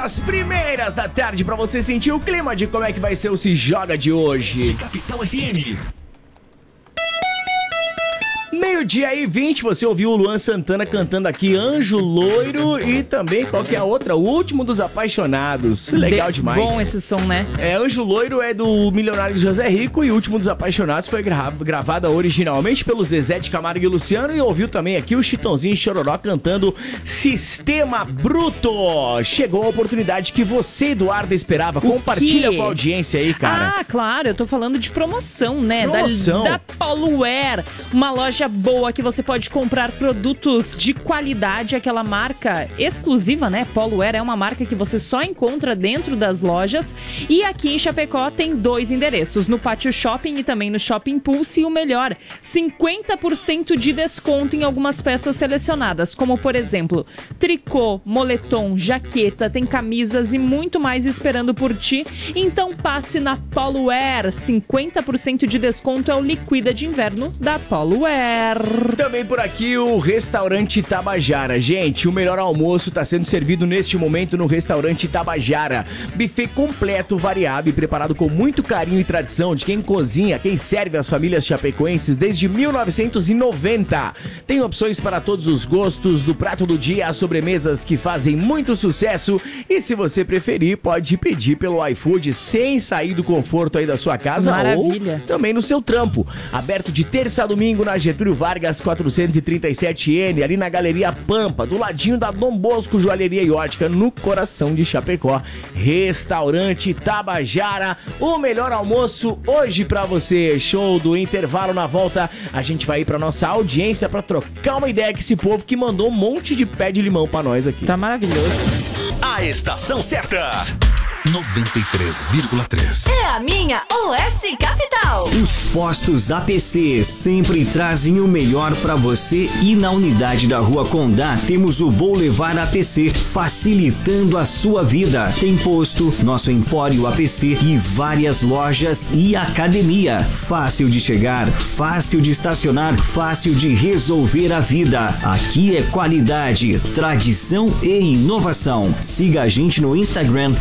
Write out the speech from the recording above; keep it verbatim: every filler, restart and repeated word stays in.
as primeiras da tarde pra você sentir o clima de como é que vai ser o Se Joga de hoje. Capital F M. Meio-dia e vinte, você ouviu o Luan Santana cantando aqui Anjo Loiro e também qual que é a outra? O Último dos Apaixonados. Legal De- demais. Bom esse som, né? É, Anjo Loiro é do milionário José Rico e o Último dos Apaixonados foi gra- gravada originalmente pelo Zezé de Camargo e Luciano e ouviu também aqui o Chitãozinho e Chororó cantando Sistema Bruto. Chegou a oportunidade que você, Eduardo, esperava. Compartilha quê? com a audiência aí, cara. Ah, claro, eu tô falando de promoção, né? Da- Promoção. Da, Poluer, uma loja boa que você pode comprar produtos de qualidade, aquela marca exclusiva, né? Poluer é uma marca que você só encontra dentro das lojas. E aqui em Chapecó tem dois endereços, no Pátio Shopping e também no Shopping Pulse. E o melhor, cinquenta por cento de desconto em algumas peças selecionadas, como por exemplo, tricô, moletom, jaqueta, tem camisas e muito mais esperando por ti. Então passe na Poluer, cinquenta por cento de desconto é o Liquida de Inverno da Poluer. Também por aqui o Restaurante Tabajara. Gente, o melhor almoço está sendo servido neste momento no Restaurante Tabajara. Buffet completo, variado e preparado com muito carinho e tradição de quem cozinha, quem serve as famílias chapecoenses desde mil novecentos e noventa. Tem opções para todos os gostos, do prato do dia às sobremesas que fazem muito sucesso. E se você preferir, pode pedir pelo iFood sem sair do conforto aí da sua casa. Maravilha. Ou também no seu trampo. Aberto de terça a domingo na Getúlio Vargas quatrocentos e trinta e sete N, ali na Galeria Pampa, do ladinho da Dom Bosco Joalheria e Ótica, no coração de Chapecó. Restaurante Tabajara, o melhor almoço hoje pra você. Show do intervalo. Na volta, a gente vai ir pra nossa audiência pra trocar uma ideia com esse povo que mandou um monte de pé de limão pra nós aqui. Tá maravilhoso. A estação certa. noventa e três vírgula três. É a minha O S Capital. Os postos A P C sempre trazem o melhor pra você e na unidade da Rua Condá temos o Vou Levar A P C, facilitando a sua vida. Tem posto, nosso Empório A P C e várias lojas e academia. Fácil de chegar, fácil de estacionar, fácil de resolver a vida. Aqui é qualidade, tradição e inovação. Siga a gente no Instagram